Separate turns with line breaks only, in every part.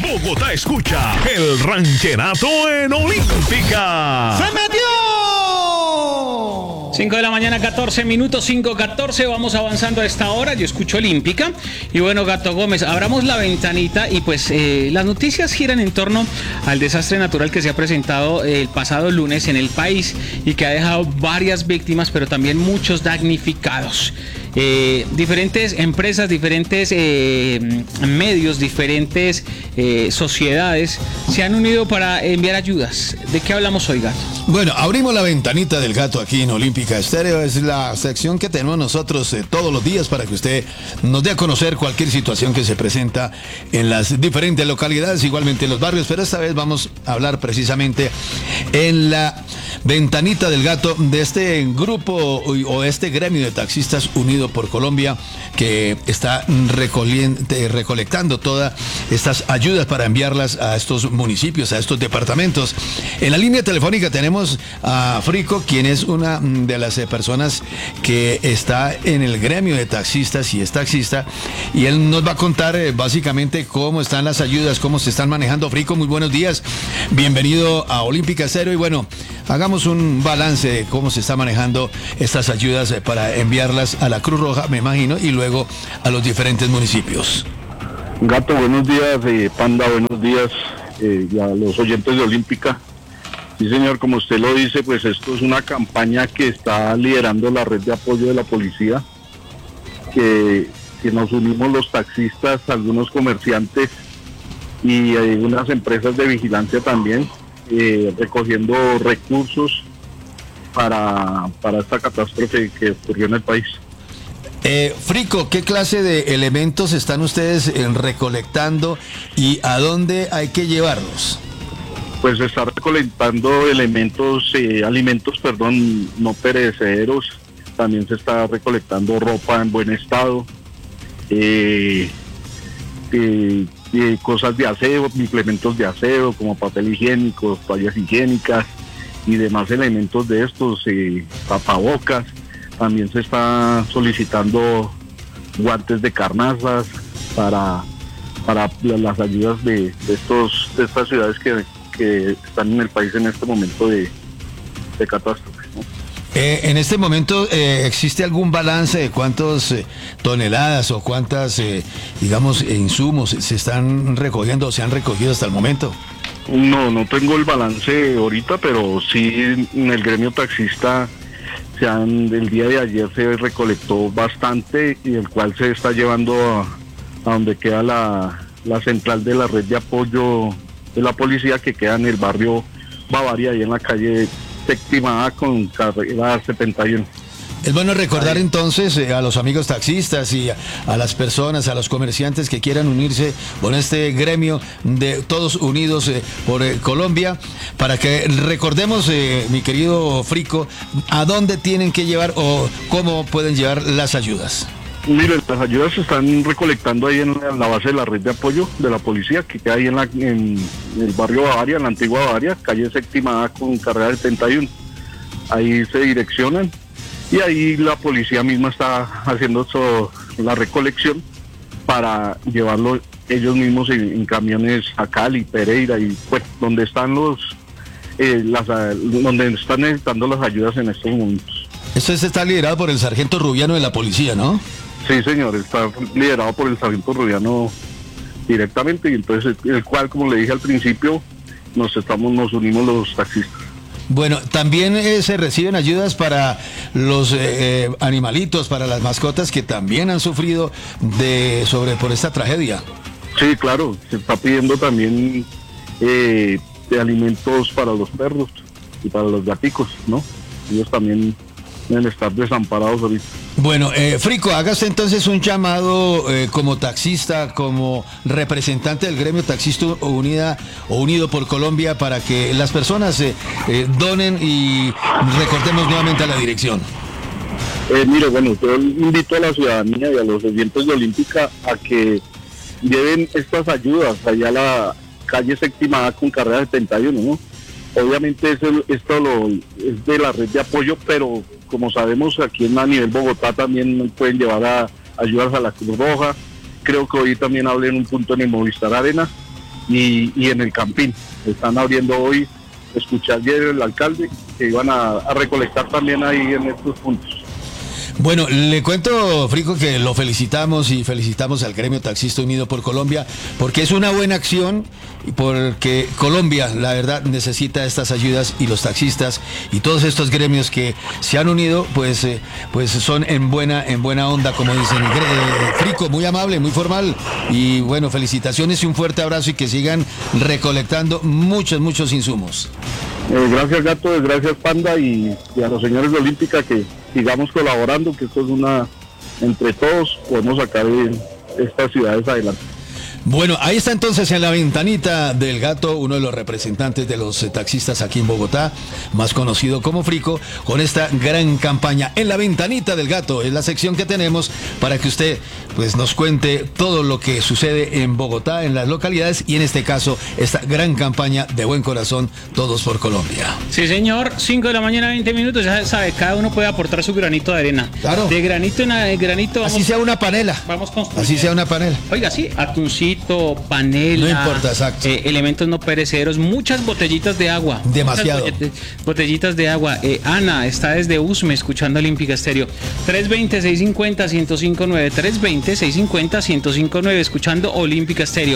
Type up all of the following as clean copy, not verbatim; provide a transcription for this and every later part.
Bogotá escucha el rancherato en Olímpica.
¡Se metió!
5 de la mañana, 14 minutos, 5:14, vamos avanzando a esta hora, yo escucho Olímpica. Y bueno, Gato Gómez, abramos la ventanita y pues las noticias giran en torno al desastre natural que se ha presentado el pasado lunes en el país y que ha dejado varias víctimas, pero también muchos damnificados. Diferentes empresas, diferentes medios, diferentes sociedades se han unido para enviar ayudas. ¿De qué hablamos hoy, Gato?
Bueno, abrimos la ventanita del gato aquí en Olímpica Estéreo. Es la sección que tenemos nosotros todos los días para que usted nos dé a conocer cualquier situación que se presenta en las diferentes localidades, igualmente en los barrios, pero esta vez vamos a hablar precisamente en la ventanita del gato de este grupo o este gremio de taxistas unido por Colombia, que está recolectando todas estas ayudas para enviarlas a estos municipios, a estos departamentos. En la línea telefónica tenemos a Frico, quien es una de las personas que está en el gremio de taxistas y es taxista, y él nos va a contar básicamente cómo están las ayudas, cómo se están manejando. Frico, muy buenos días, bienvenido a Olímpica Cero, y bueno, hagamos un balance de cómo se está manejando estas ayudas para enviarlas a la Cruz Roja, me imagino, y luego a los diferentes municipios.
Gato, buenos días, Panda, buenos días, y a los oyentes de Olímpica. Sí, señor, como usted lo dice, pues esto es una campaña que está liderando la red de apoyo de la policía, que nos unimos los taxistas, algunos comerciantes y unas empresas de vigilancia también, recogiendo recursos para esta catástrofe que ocurrió en el país.
Frico, ¿qué clase de elementos están ustedes recolectando y a dónde hay que llevarlos?
Pues se está recolectando alimentos no perecederos, también se está recolectando ropa en buen estado, cosas de aseo, implementos de aseo como papel higiénico, toallas higiénicas y demás elementos de estos, tapabocas. También se está solicitando guantes de carnazas para las ayudas de estas ciudades que están en el país en este momento de catástrofe, ¿no?
En este momento, ¿existe algún balance de cuántas toneladas o cuántas, insumos se están recogiendo o se han recogido hasta el momento?
No tengo el balance ahorita, pero sí en el gremio taxista el día de ayer se recolectó bastante, y el cual se está llevando a donde queda la central de la red de apoyo de la policía, que queda en el barrio Bavaria, ahí en la calle Séptima A con carrera 71.
Es bueno recordar entonces a los amigos taxistas y a las personas, a los comerciantes que quieran unirse con este gremio de todos unidos por Colombia, para que recordemos, mi querido Frico, a dónde tienen que llevar o cómo pueden llevar las ayudas.
Miren, las ayudas se están recolectando ahí en la base de la red de apoyo de la policía, que queda ahí en el barrio Bavaria, en la antigua Bavaria, calle Séptima A con carrera 71. Ahí se direccionan y ahí la policía misma está haciendo la recolección para llevarlo ellos mismos en camiones a Cali, Pereira y pues donde están donde están necesitando las ayudas en estos momentos.
Esto está liderado por el sargento Rubiano de la policía, ¿no?
Sí, señor, está liderado por el sargento Rubiano directamente, y entonces el cual, como le dije al principio, nos unimos los taxistas.
Bueno, también se reciben ayudas para los animalitos, para las mascotas que también han sufrido por esta tragedia.
Sí, claro, se está pidiendo también de alimentos para los perros y para los gaticos, ¿no? Ellos también deben estar desamparados ahorita.
Bueno, Frico, hágase entonces un llamado como taxista, como representante del gremio taxista unido por Colombia, para que las personas donen y recordemos nuevamente a la dirección.
Mire, bueno, yo invito a la ciudadanía y a los oyentes de Olímpica a que lleven estas ayudas allá a la calle Séptima A con carrera 71, ¿no? Obviamente esto es de la red de apoyo, pero como sabemos aquí a nivel Bogotá también pueden llevar ayudas a la Cruz Roja. Creo que hoy también hablé en un punto en el Movistar Arena, y en el Campín. Están abriendo hoy, escuché ayer el alcalde, que iban a recolectar también ahí en estos puntos.
Bueno, le cuento, Frico, que lo felicitamos y felicitamos al Gremio Taxista Unido por Colombia, porque es una buena acción y porque Colombia, la verdad, necesita estas ayudas, y los taxistas y todos estos gremios que se han unido, pues son en buena onda, como dicen. Frico, muy amable, muy formal, y bueno, felicitaciones y un fuerte abrazo, y que sigan recolectando muchos insumos.
Gracias, Gato, gracias, Panda, y a los señores de Olímpica, que sigamos colaborando, que esto es entre todos podemos sacar estas ciudades adelante.
Bueno, ahí está entonces en la ventanita del Gato, uno de los representantes de los taxistas aquí en Bogotá, más conocido como Frico, con esta gran campaña. En la ventanita del Gato es la sección que tenemos para que usted pues nos cuente todo lo que sucede en Bogotá, en las localidades, y en este caso esta gran campaña de buen corazón, todos por Colombia.
Sí, señor, 5 de la mañana, 20 minutos, ya sabe, cada uno puede aportar su granito de arena.
Claro.
De granito en granito vamos.
Así sea una panela.
Vamos construyendo.
Así sea una panela.
Oiga, sí, atuncito, panela,
no importa, exacto.
Elementos no perecederos, muchas botellitas de agua.
Demasiado.
Botellitas de agua. Ana está desde Usme escuchando Olímpica Estéreo. 320-650-1059. 320-650-1059 escuchando Olímpica Estéreo.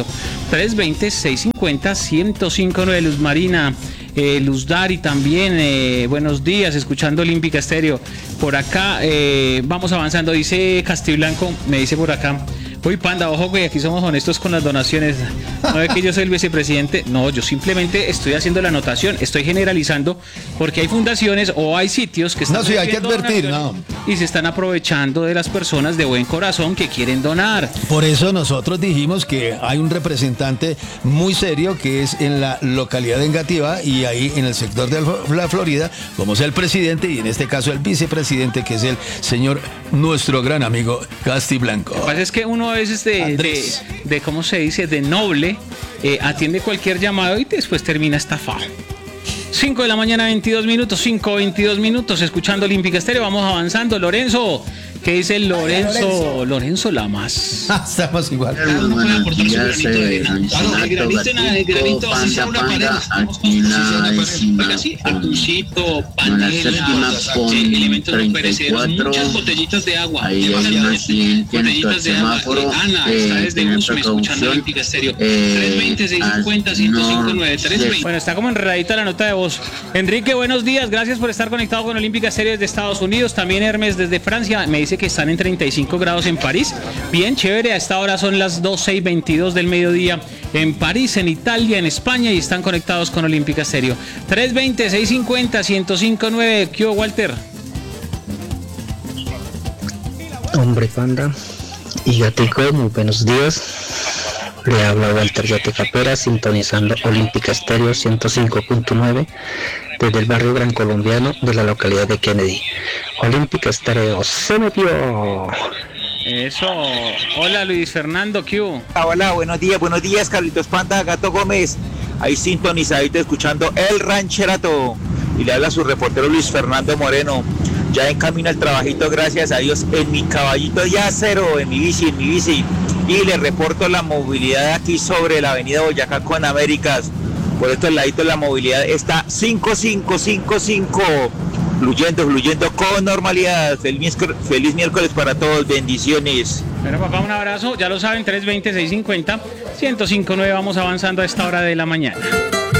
320-650-1059. Luz Marina. Luz Dari también, buenos días, escuchando Olímpica Estéreo. Por acá, vamos avanzando, dice Castiblanco, me dice por acá. Uy, Panda, ojo, güey, aquí somos honestos con las donaciones. No es que yo soy el vicepresidente. No, yo simplemente estoy haciendo la anotación. Estoy generalizando porque hay fundaciones o hay sitios que están...
No, sí, hay que advertir, no.
Y se están aprovechando de las personas de buen corazón que quieren donar.
Por eso nosotros dijimos que hay un representante muy serio que es en la localidad de Engativá, y ahí en el sector de la Florida, como es el presidente y en este caso el vicepresidente, que es el señor, nuestro gran amigo Castiblanco.
Lo que pasa es que uno a veces de ¿cómo se dice? De noble, atiende cualquier llamado y después termina estafado. 5 de la mañana, 22 minutos, 5:22 minutos, escuchando Olímpica Estéreo, vamos avanzando. Lorenzo, ¿qué dice Lorenzo? Lorenzo Lamas.
Estamos igual.
Buenos días, granito, así sea una panela. Aquí en la décima, con la séptima, con 34,
muchas botellitas de agua.
ahí hay un accidente en nuestro semáforo, tienen precaución,
Bueno, está como enredadita la nota de voz. Enrique, buenos días, gracias por estar conectado con Olímpica Estéreo desde Estados Unidos. También Hermes desde Francia, me dice que están en 35 grados en París. Bien, chévere, a esta hora son las 12:22 del mediodía en París, en Italia, en España, y están conectados con Olímpica Estéreo. 320-650-1059. ¿Qué hubo, Walter?
Hombre, Panda y Gatico, muy buenos días. Le habla Walter Yate Capera, sintonizando Olímpica Estéreo 105.9 desde el barrio Gran Colombiano de la localidad de Kennedy. Olímpica Estéreo se metió.
Eso. Hola, Luis Fernando, ¿qué hubo?
Hola, buenos días, Carlitos Panda, Gato Gómez. Ahí sintonizadito escuchando El Rancherato. Y le habla su reportero Luis Fernando Moreno. Ya en camino al trabajito, gracias a Dios, en mi caballito de acero, en mi bici. Y le reporto la movilidad aquí sobre la avenida Boyacá con Américas. Por estos laditos la movilidad está 5555. Fluyendo con normalidad. Feliz miércoles para todos, bendiciones.
Bueno, papá, un abrazo, ya lo saben, 320-650-1059, vamos avanzando a esta hora de la mañana.